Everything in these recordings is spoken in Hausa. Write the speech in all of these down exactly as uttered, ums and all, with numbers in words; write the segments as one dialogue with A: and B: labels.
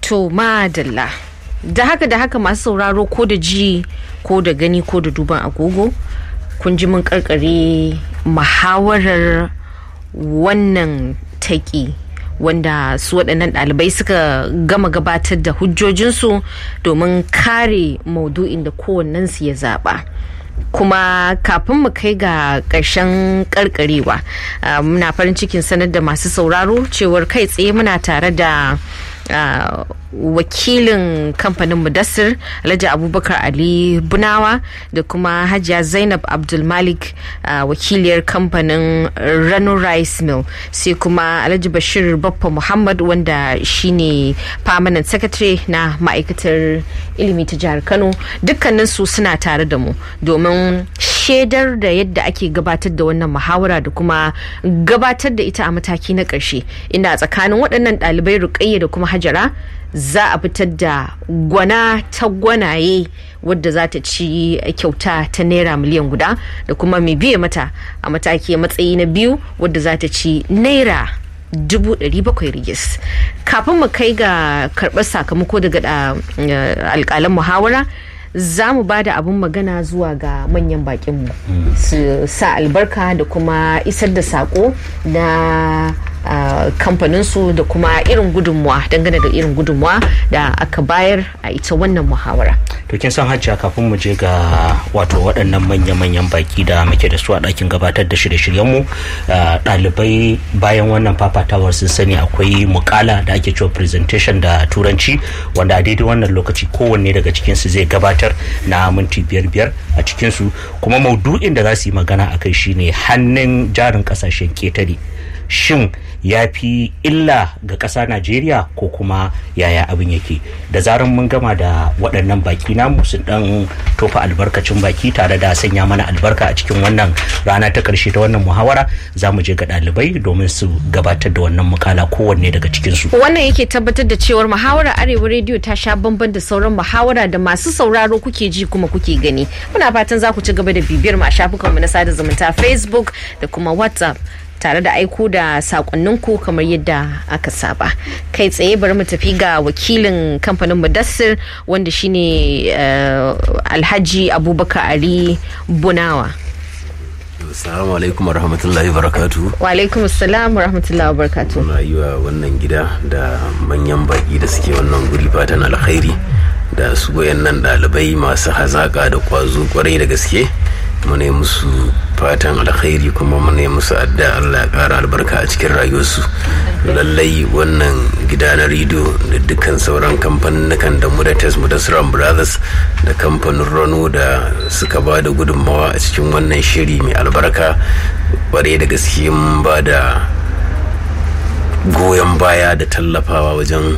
A: To madalla. Da haka da haka masu sauraro ko da ji ko da gani ko da duban agogo kun ji mun karkare muhawarar wannan taƙi wanda su waɗannan ɗalibai suka gama gabatar da hujjojinsu domin kare maudu'in da kowannensu ya zaɓa. Kuma kafin mu kai ga ƙarshen karkarewa muna farin cikin sanar da masu sauraro cewar kai tsaye muna tare da Uh, wakilin kamfanin Mudassir Alhaji Abubakar Ali Bunawa da kuma Hajiya Zainab Abdulmalik uh, wakiliyar kamfanin Rano Rice Mill, sai kuma Alhaji Bashir Baffa Muhammad wanda shine permanent secretary na ma'aikatar ilimi ta jihar Kano. Dukkanin su suna tare da mu domin shaidar da yadda ake gabatar da wannan muhawara da kuma gabatar da ita a mataki na ƙarshe, inda a tsakanin waɗannan ɗalibai Ruqayya da kuma Hajara za a fitar da gwana ta gwanaye wadda za ta ci kyauta ta naira miliyan guda, da kuma mai biye mata a mataki matsayi na biyu wadda za ta ci naira dubu ɗari bakwai rigis. Kafin mu kai ga karɓar sakamako daga alƙalan muhawara, za mu ba da abin magana zuwa ga manyan bakinmu su sa albarka da kuma isar da sako na Uh, kamfaninsu da kuma irin gudunmuwa dangane da irin gudunmuwa da aka bayar a ita wannan muhawara.
B: To kin san Hajja, kafin mu je ga wato waɗannan manya-manyan baki da muke da su a ɗakin gabatar da shirye-shiryenmu, ɗalibai uh, bayan wannan fafatawar sun sani akwai mukala da ake cewa presentation da turanci, wanda a daidai wannan lokaci kowanne daga cikinsu zai gabatar na minti biyar biyar a cikinsu, kuma maudu'in da za su yi magana a kai shine hannun jarin ƙasashen ketare shin ya fi illa ga ƙasa Najeriya ko kuma yaya abin yake. Da zaran mun gama da waɗannan baki namu sun ɗan tofa albarkacin baki tare da sanya mana albarka a cikin wannan rana ta ƙarshe ta wannan muhawara, za mu je ga ɗalibai domin su gabatar da wannan mukala kowanne daga cikinsu.
A: Wannan yake tabbatar da cewar muhawara Arewa Radio ta sha bamban da sauran muhawara da masu sauraro kuke ji kuma kuke gani. Muna fatan za ku ci gaba da bibiyar mu a shafukanmu na sada zumunta Facebook da kuma WhatsApp, tare da aiko da sakonninku kamar yadda aka saba. Kai tsaye bari mu tafi ga wakilin kamfanin Mudassir wanda shine uh, Alhaji Abubakar Ali Bunawa.
C: Assalamu alaikum wa rahmatullahi wa barakatuhu.
A: Wa alaikum assalam wa rahmatullahi wa barakatuhu.
C: Muna yi wa wannan gida da manyan baki da suke wannan guri fatan alkhairi, da su wayannan ɗalibai masu hazaka da kwazo kwarai da gaske. Muna yi musu fatan alkhairi kuma muna yi musu adda Allah ya ƙara albarka a cikin rayuwarsu. Lallai wannan gida na rediyo da dukkan sauran kamfanin da Mudatas Mudassir Brothers da kamfanin Rano da suka ba da gudunmawa a cikin wannan shiri mai albarka, bare da gaske mun ba da goyon baya da tallafawa wajen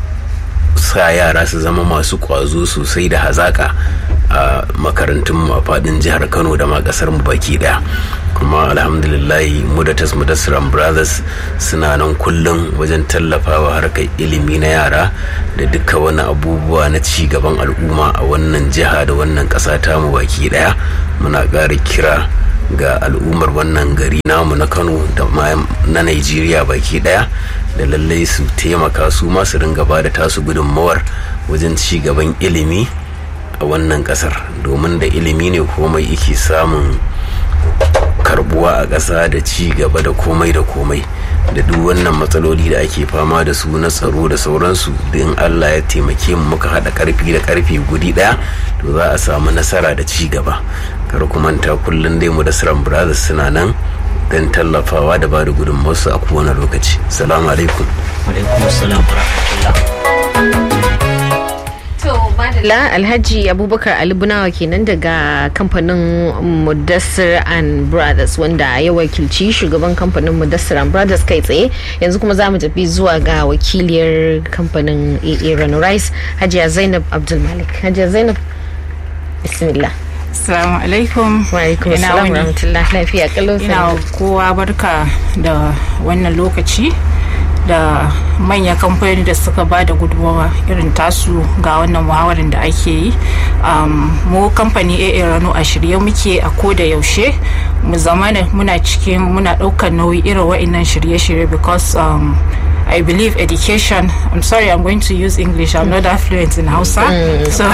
C: sa yara su zama masu kwazo sosai da hazaka a makarantun a fadin jihar Kano da ma kasar mu baki daya. Kuma alhamdulillah Mudatas Mudassir Brothers suna nan kullum wajen tallafawa harkar ilimi na yara da duka wani abubuwa na ci gaban al'umma a wannan jiha da wannan kasa ta mu baki daya. Muna ƙara kira ga al'ummar wannan gari namu na Kano da ma na Najeriya baki daya da lallai su taimaka su ma su ringa ba da tasu gudunmawar wajen ci gaban ilimi a wannan kasar, domin da ilimi ne komai yake samun karbuwa a ƙasa da ci gaba da komai da komai. Da duk wannan matsaloli da ake fama da su na tsaro da sauransu, da in Allah ya taimake mu muka haɗa ƙarfi da ƙarfi guri ɗaya, to za a samu nasara da ci gaba. Kar ku manta kullum dai Mudassir Brothers suna nan don tallafawa da ba da gudunmawarsu a kowane lokaci. Salamu alaikum.
B: Alaikum assalam wa rahmatullah.
A: La Alhaji Abubakar Ali Bunawa kenan daga kamfanin Mudassir and Brothers, wanda ya wakilci shugaban kamfanin Mudassir and Brothers kai tsaye. Yanzu kuma za mu tafi zuwa ga wakiliyar kamfanin A A Rano Rice, Hajiya Zainab Abdulmalik. Hajiya Zainab, bismillah.
D: Assalamu alaikum.
A: Wa alaikum assalam wa rahmatullahi. Lafiya kalau.
D: Ina kowa barka da wannan lokaci da manyan kamfani da suka ba da gudunmawa irin tasu ga wannan muhawarin da ake yi. Um, mu kamfani A A Rano a shirye muke a koda yaushe mu zamana muna cikin muna ɗaukar nauyi irin wa'innan shirye-shirye because um, I believe education, I'm sorry, I'm going to use English, I'm not that fluent in Hausa. Mm. So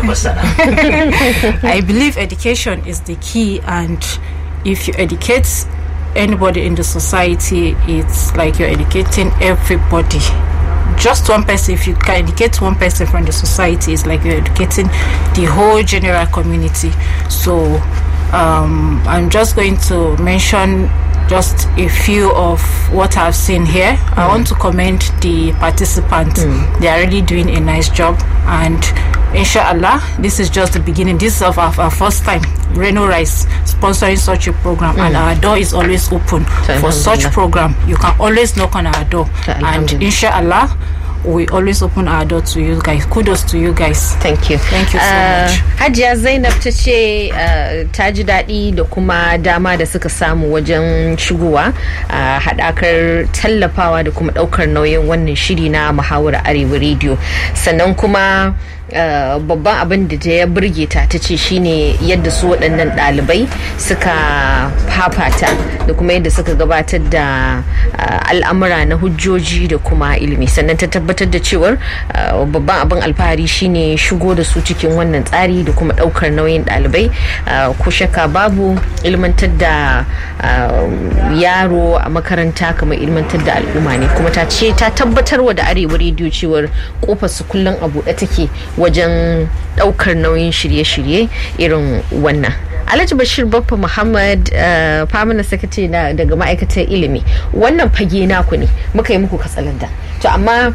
D: I believe education is the key, and if you educate anybody in the society, it's like you're educating everybody. Just one person, if you can educate one person from the society, it's like you're educating the whole general community. So um, I'm just going to mention just a few of what I've seen here. Mm. I want to commend the participants. Mm. They are really doing a nice job, and inshallah, this is just the beginning. This is of our, our first time Reno Rice sponsoring such a program, mm. and our door is always open for such program. You can always knock on our door, and inshallah, we always open our door to you guys. Kudos to you guys.
A: Thank you.
D: Thank you so uh, much.
A: Hajiya Zainab ta ce uh, ta ji daɗi da kuma dama da suka samu wajen shigowa a uh, haɗakar tallafawa da kuma ɗaukar nauyin wannan shiri na Muhawara Arewa Radio. Sannan kuma Uh, babban abin da ya burge ta ta ce shine yadda su waɗannan ɗalibai suka fafata da kuma yadda suka gabatar da uh, al'amura na hujjoji da kuma ilimi. Sannan ta tabbatar da cewar uh, babban abin alfahari shine shigo da su cikin wannan tsari da kuma ɗaukar nauyin ɗalibai. Uh, ko shakka babu ilmantar da uh, yaro a makaranta kamar ilmantar da al'umma ne, kuma ta ce ta tabbatarwa da Arewa Radio cewar kofar su kullum a buɗe take wajen daukar nauyin shirye-shirye irin wannan. Alhaji Bashir Baffa Muhammad, uh, Permanent Secretary na daga ma'aikatar ilimi, wannan fage naku ne, muka yi muku katsalanda. To amma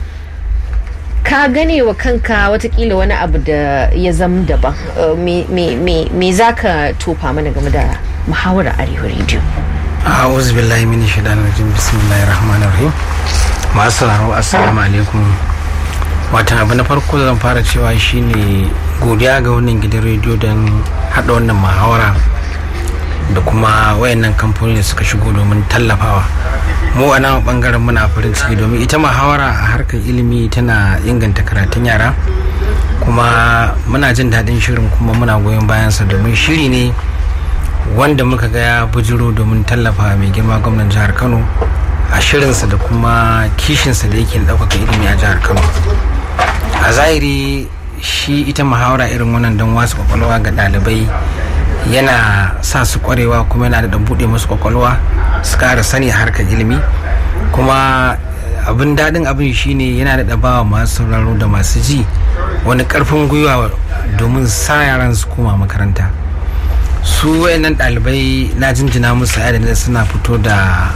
A: ka gane wa kanka watakila wani abu da ya zama daban. Uh, me, me, me, me za ka tofa mana game da Muhawara Arewa Radio?
E: A'udhu billahi minash shaitanir rajim. Bismillahir rahmanir rahim. Masu sauraro, assalamu alaikum. Watan abu na farko zan fara cewa shine godiya ga wannan gidan rediyo don haɗa wannan muhawara da kuma wayannan kamfani da suka shigo domin tallafawa. Mu a nan bangaren muna farin ciki domin ita muhawara a harkar ilimi tana inganta karatun yara, kuma muna jin daɗin shirin kuma muna goyon bayansa domin shiri ne wanda muka ga ya bujiro domin tallafa mai girma gwamnan jihar Kano a shirinsa da kuma kishinsa da yake ɗaukaka ilimi a jihar Kano. A zahiri shi ita muhawara irin wannan don wasu kwakwalwa ga ɗalibai yana sa su kwarewa, kuma yana da buɗe musu kwakwalwa su ƙara sani a harkar ilimi. Kuma abin daɗin abin shine yana da bawa masu sauraro da masu ji wani ƙarfin gwiwa domin sa yaran su koma makaranta. Su wayannan ɗalibai na jinjina musu yadda suna fito da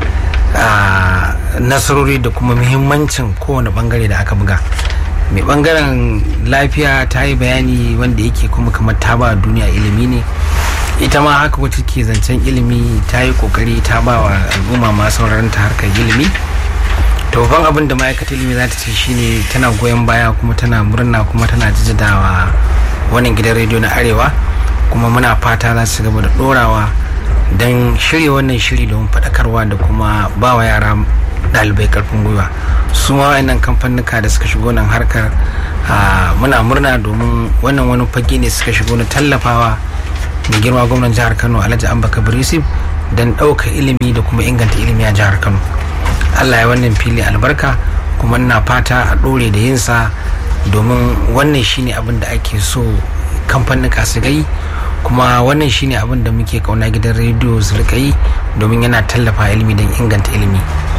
E: nasarori da kuma muhimmancin kowane bangare da aka buga. Mai bangaren lafiya ta yi bayani wanda yake kuma kamar ta ba duniya ilimi ne, ita ma haka wacce ke zancen ilimi ta yi kokari ta ba wa al'umma masu sauraron ta harkar ilimi. To ban abin da ma'aikatar ilimi za ta ce shine tana goyon baya kuma tana murna kuma tana jijjidawa wannan gidan rediyo na Arewa, kuma muna fata za su gaba da dorawa don shirya wannan shiri domin faɗakarwa da kuma ba wa yara ɗalibai karfin gwiwa. Su ma wayannan kamfanuka da suka shigo nan harkar muna murna domin wannan wani fage ne suka shigo na tallafawa mai girma gwamnan jihar Kano Alhaji Abba Kabir Yusuf don ɗaukar ilimi da kuma inganta ilimi a jihar Kano. Allah ya wannan fili albarka, kuma ina fata a ɗore da yinsa domin wannan shine abin da ake so kamfanuka su gai, kuma wannan shine abin da muke kauna gidan rediyo su rika yi domin yana tallafa ilimi don inganta ilimi.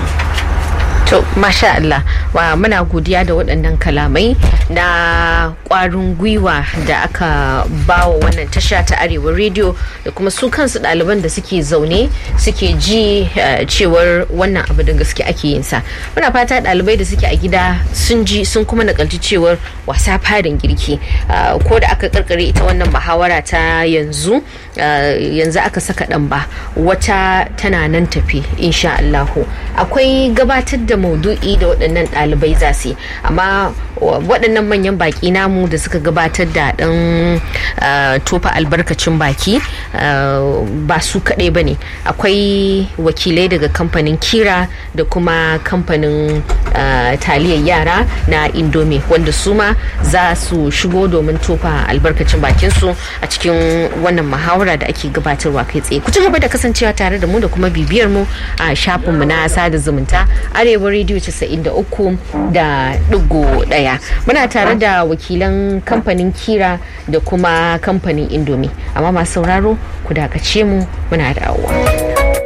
A: To masha Allah, wa muna godiya da waɗannan kalamai na ƙwarin gwiwa da aka bawa wannan tasha ta Arewa Radio da kuma su kansu ɗaliban da suke zaune suke ji cewar wannan abu da gaske ake yin sa. Muna fata ɗalibai da suke a gida sun ji sun kuma nakalci cewar wasa farin girki, ko da aka karkare ita wannan muhawara ta yanzu yanzu aka saka ɗan ba wata tana nan tafi insha Allahu. Akwai gabatar da maudu'i da waɗannan ɗalibai za su yi, amma waɗannan manyan baki namu da suka gabatar da ɗan tofa albarkacin baki ba su kaɗai ba ne. Akwai wakilai daga kamfanin Kira da kuma kamfanin taliyar yara na Indomie wanda su ma za su shigo domin tofa albarkacin bakinsu a cikin wannan muhawara. muhawara da ake gabatarwa kai tsaye. Ku ci gaba da kasancewa tare da mu da kuma bibiyar mu a shafinmu na sada zumunta Arewa Radio casa'in da uku da ɗigo ɗaya. Muna tare da wakilan kamfanin Kira da kuma kamfanin Indomie. Amma masu sauraro ku dakace mu muna dawowa.